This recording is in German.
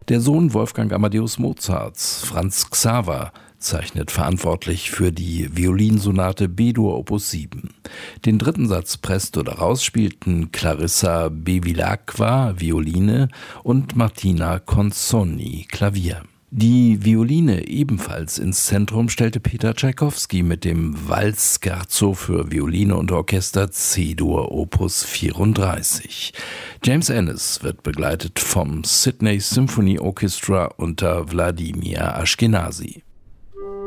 Der Sohn Wolfgang Amadeus Mozarts, Franz Xaver, zeichnet verantwortlich für die Violinsonate B-Dur Opus 7. Den dritten Satz Presto daraus spielten Clarissa Bevilacqua, Violine, und Martina Consonni, Klavier. Die Violine ebenfalls ins Zentrum stellte Peter Tschaikowski mit dem Walz-Scherzo für Violine und Orchester C-Dur Opus 34. James Ennis wird begleitet vom Sydney Symphony Orchestra unter Wladimir Ashkenazy.